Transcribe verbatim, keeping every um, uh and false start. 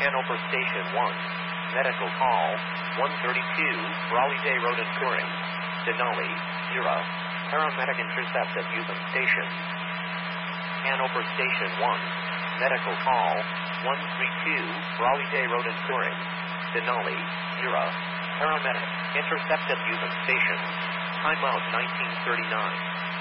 Hanover Station one. Medical call, one thirty-two, Raleigh Day Road in Turing. Denali, Zero. Paramedic intercepted Euban Station. Hanover Station one. Medical call, one thirty-two, Raleigh Day Road in Turing. Denali, Zero. Paramedic intercepted Euban Station. Timeout nineteen thirty-nine.